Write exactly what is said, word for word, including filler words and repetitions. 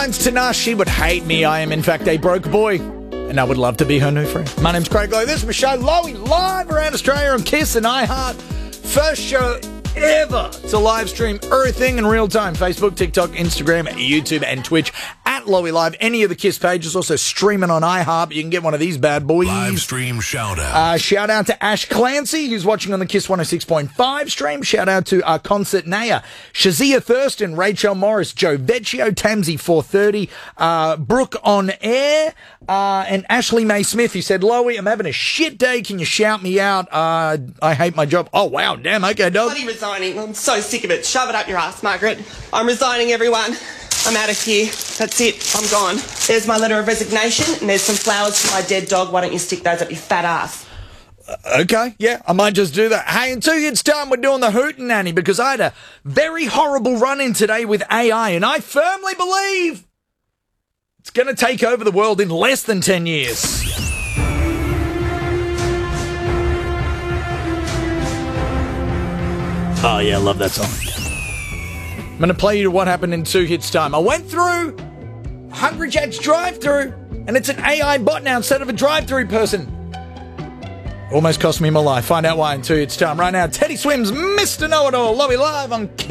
finds Tanash, she would hate me. I am, in fact, a broke boy, and I would love to be her new friend. My name's Craig Lowe. This is my show, Lowy, live around Australia on Kiss and iHeart. First show ever to live stream everything in real time. Facebook, TikTok, Instagram, YouTube, and Twitch at Lowy Live. Any of the Kiss pages also streaming on iHeart. You can get one of these bad boys. Live stream shout out. Uh, shout out to Ash Clancy, who's watching on the Kiss one oh six point five stream. Shout out to our concert Naya, Shazia Thurston, Rachel Morris, Joe Vecchio, Tamsy four thirty, uh, Brooke on air, uh, and Ashley Mae Smith, who said, Lowy, I'm having a shit day. Can you shout me out? Uh, I hate my job. Oh, wow. Damn. Okay, dog. Bloody resigning. I'm so sick of it. Shove it up your ass, Margaret. I'm resigning, everyone. I'm out of here. That's it. I'm gone. There's my letter of resignation, and there's some flowers for my dead dog. Why don't you stick those up your fat ass? Uh, okay, yeah, I might just do that. Hey, in two years' time, we're doing the Hootenanny because I had a very horrible run-in today with A I, and I firmly believe it's going to take over the world in less than ten years. Oh, yeah, I love that song. I'm going to play you what happened in two hits time. I went through Hungry Jack's drive-thru, and it's an A I bot now instead of a drive-thru person. Almost cost me my life. Find out why in two hits time. Right now, Teddy Swims, Mister Know-It-All, Lowy Live on Kiss.